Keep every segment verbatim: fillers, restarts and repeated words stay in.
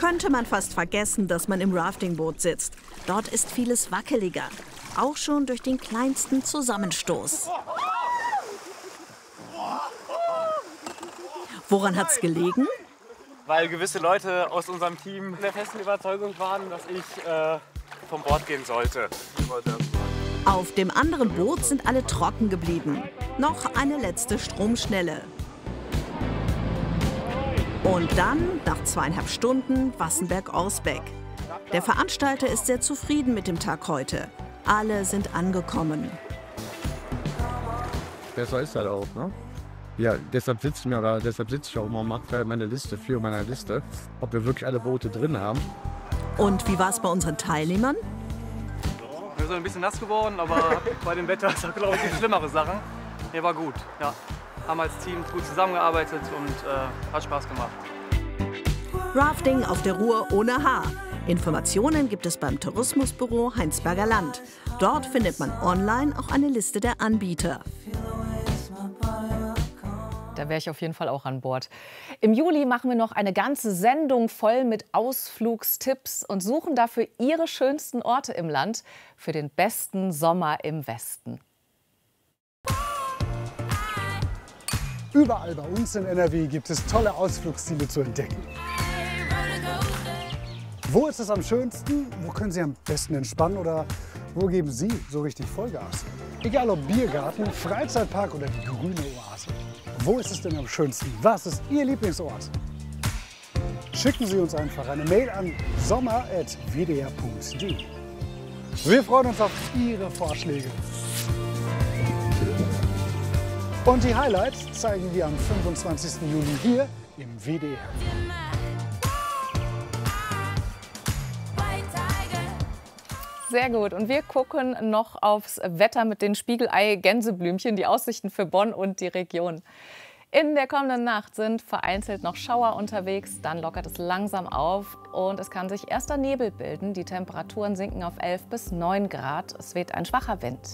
Könnte man fast vergessen, dass man im Raftingboot sitzt. Dort ist vieles wackeliger, auch schon durch den kleinsten Zusammenstoß. Woran hat's gelegen? Weil gewisse Leute aus unserem Team der festen Überzeugung waren, dass ich äh, vom Bord gehen sollte. Auf dem anderen Boot sind alle trocken geblieben. Noch eine letzte Stromschnelle. Und dann, nach zweieinhalb Stunden, Wassenberg-Orsbeck. Der Veranstalter ist sehr zufrieden mit dem Tag heute. Alle sind angekommen. Besser ist das auch, ne? Ja, deshalb sitze ich, oder deshalb sitze ich auch immer und mache meine Liste, für meine Liste, ob wir wirklich alle Boote drin haben. Und wie war es bei unseren Teilnehmern? Wir sind ein bisschen nass geworden, aber bei dem Wetter ist das, glaube ich, schlimmere Sachen. Ja, war gut. Ja. Haben als Team gut zusammengearbeitet und äh, hat Spaß gemacht. Rafting auf der Ruhr ohne Haar. Informationen gibt es beim Tourismusbüro Heinsberger Land. Dort findet man online auch eine Liste der Anbieter. Da wäre ich auf jeden Fall auch an Bord. Im Juli machen wir noch eine ganze Sendung voll mit Ausflugstipps und suchen dafür Ihre schönsten Orte im Land für den besten Sommer im Westen. Überall bei uns in N R W gibt es tolle Ausflugsziele zu entdecken. Wo ist es am schönsten? Wo können Sie am besten entspannen? Oder wo geben Sie so richtig Vollgas? Egal ob Biergarten, Freizeitpark oder die grüne Oase. Wo ist es denn am schönsten? Was ist Ihr Lieblingsort? Schicken Sie uns einfach eine Mail an sommer at w d r punkt d e. Wir freuen uns auf Ihre Vorschläge. Und die Highlights zeigen wir am fünfundzwanzigsten Juli hier im W D R. Sehr gut. Und wir gucken noch aufs Wetter mit den Spiegelei-Gänseblümchen, die Aussichten für Bonn und die Region. In der kommenden Nacht sind vereinzelt noch Schauer unterwegs, dann lockert es langsam auf und es kann sich erster Nebel bilden. Die Temperaturen sinken auf elf bis neun Grad. Es weht ein schwacher Wind.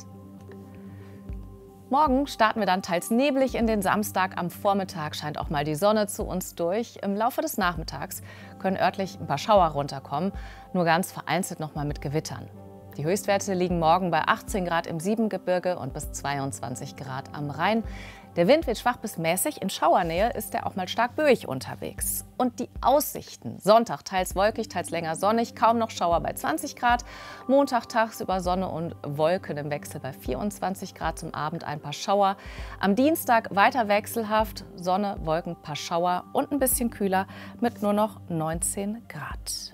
Morgen starten wir dann teils neblig in den Samstag. Am Vormittag scheint auch mal die Sonne zu uns durch. Im Laufe des Nachmittags können örtlich ein paar Schauer runterkommen, nur ganz vereinzelt noch mal mit Gewittern. Die Höchstwerte liegen morgen bei achtzehn Grad im Siebengebirge und bis zweiundzwanzig Grad am Rhein. Der Wind wird schwach bis mäßig. In Schauernähe ist er auch mal stark böig unterwegs. Und die Aussichten. Sonntag teils wolkig, teils länger sonnig, kaum noch Schauer bei zwanzig Grad. Montag tagsüber Sonne und Wolken im Wechsel bei vierundzwanzig Grad, zum Abend ein paar Schauer. Am Dienstag weiter wechselhaft, Sonne, Wolken, paar Schauer und ein bisschen kühler mit nur noch neunzehn Grad.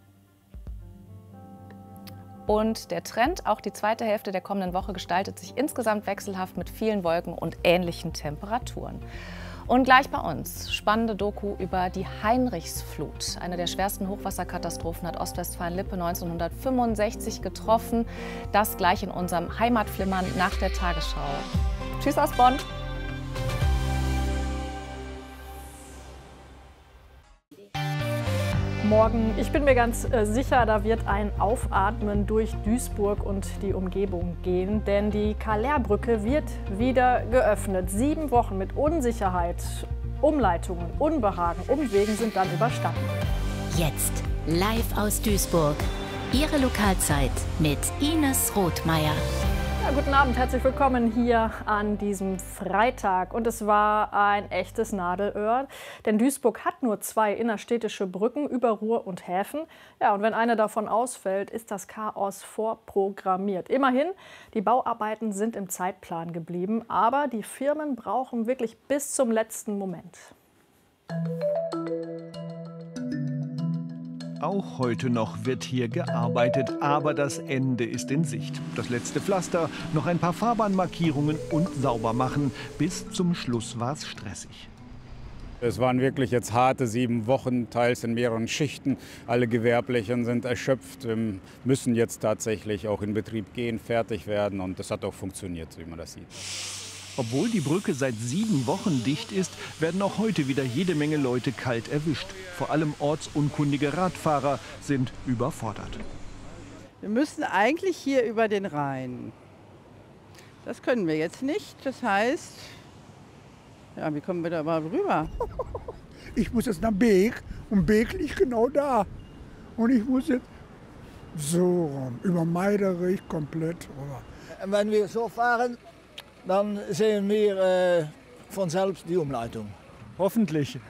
Und der Trend, auch die zweite Hälfte der kommenden Woche, gestaltet sich insgesamt wechselhaft mit vielen Wolken und ähnlichen Temperaturen. Und gleich bei uns, spannende Doku über die Heinrichsflut. Eine der schwersten Hochwasserkatastrophen hat Ostwestfalen-Lippe neunzehnhundertfünfundsechzig getroffen. Das gleich in unserem Heimatflimmern nach der Tagesschau. Tschüss aus Bonn. Morgen. Ich bin mir ganz äh, sicher, da wird ein Aufatmen durch Duisburg und die Umgebung gehen, denn die Karl-Lehr-Brücke wird wieder geöffnet. Sieben Wochen mit Unsicherheit, Umleitungen, Unbehagen, Umwegen sind dann überstanden. Jetzt live aus Duisburg. Ihre Lokalzeit mit Ines Rothmeier. Ja, guten Abend, herzlich willkommen hier an diesem Freitag. Und es war ein echtes Nadelöhr, denn Duisburg hat nur zwei innerstädtische Brücken über Ruhr und Häfen. Ja, und wenn eine davon ausfällt, ist das Chaos vorprogrammiert. Immerhin, die Bauarbeiten sind im Zeitplan geblieben, aber die Firmen brauchen wirklich bis zum letzten Moment. Auch heute noch wird hier gearbeitet, aber das Ende ist in Sicht. Das letzte Pflaster, noch ein paar Fahrbahnmarkierungen und sauber machen. Bis zum Schluss war es stressig. Es waren wirklich jetzt harte sieben Wochen, teils in mehreren Schichten. Alle Gewerblichen sind erschöpft, müssen jetzt tatsächlich auch in Betrieb gehen, fertig werden. Und das hat auch funktioniert, wie man das sieht. Obwohl die Brücke seit sieben Wochen dicht ist, werden auch heute wieder jede Menge Leute kalt erwischt. Vor allem ortsunkundige Radfahrer sind überfordert. Wir müssen eigentlich hier über den Rhein. Das können wir jetzt nicht. Das heißt, ja, wie kommen wir da überhaupt rüber? Ich muss jetzt nach Beek und Beek liegt genau da. Und ich muss jetzt so rum, über Meiderich komplett rüber. Wenn wir so fahren, dann sehen wir äh, von selbst die Umleitung. Hoffentlich.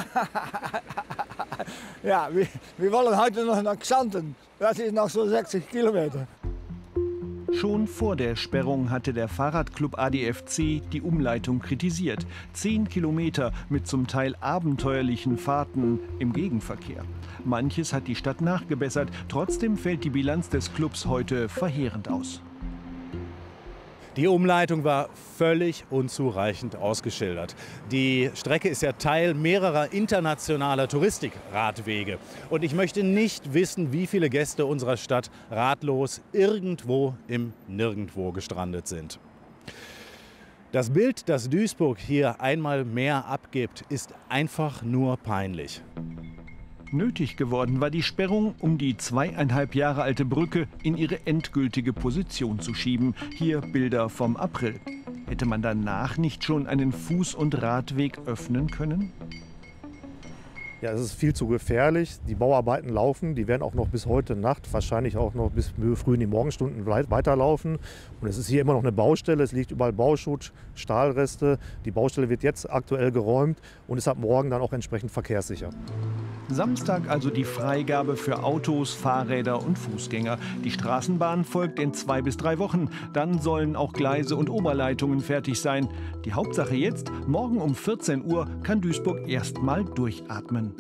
Ja, wir, wir wollen heute noch nach Xanten. Das ist noch so sechzig Kilometer. Schon vor der Sperrung hatte der Fahrradclub A D F C die Umleitung kritisiert. Zehn Kilometer mit zum Teil abenteuerlichen Fahrten im Gegenverkehr. Manches hat die Stadt nachgebessert. Trotzdem fällt die Bilanz des Clubs heute verheerend aus. Die Umleitung war völlig unzureichend ausgeschildert. Die Strecke ist ja Teil mehrerer internationaler Touristikradwege. Und ich möchte nicht wissen, wie viele Gäste unserer Stadt ratlos irgendwo im Nirgendwo gestrandet sind. Das Bild, das Duisburg hier einmal mehr abgibt, ist einfach nur peinlich. Nötig geworden war die Sperrung, um die zweieinhalb Jahre alte Brücke in ihre endgültige Position zu schieben. Hier Bilder vom April. Hätte man danach nicht schon einen Fuß- und Radweg öffnen können? Ja, es ist viel zu gefährlich. Die Bauarbeiten laufen, die werden auch noch bis heute Nacht, wahrscheinlich auch noch bis früh in die Morgenstunden weiterlaufen. Und es ist hier immer noch eine Baustelle, es liegt überall Bauschutt, Stahlreste. Die Baustelle wird jetzt aktuell geräumt und ist ab morgen dann auch entsprechend verkehrssicher. Samstag also die Freigabe für Autos, Fahrräder und Fußgänger. Die Straßenbahn folgt in zwei bis drei Wochen. Dann sollen auch Gleise und Oberleitungen fertig sein. Die Hauptsache jetzt, morgen um vierzehn Uhr kann Duisburg erstmal durchatmen.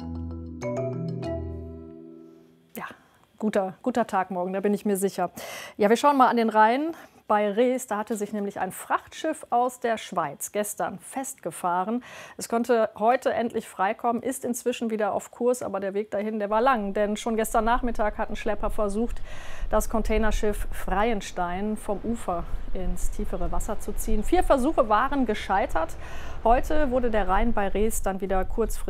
Ja, guter, guter Tag morgen, da bin ich mir sicher. Ja, wir schauen mal an den Rhein. Bei Rees, da hatte sich nämlich ein Frachtschiff aus der Schweiz gestern festgefahren. Es konnte heute endlich freikommen, ist inzwischen wieder auf Kurs, aber der Weg dahin, der war lang. Denn schon gestern Nachmittag hatten Schlepper versucht, das Containerschiff Freienstein vom Ufer ins tiefere Wasser zu ziehen. Vier Versuche waren gescheitert. Heute wurde der Rhein bei Rees dann wieder kurzfristig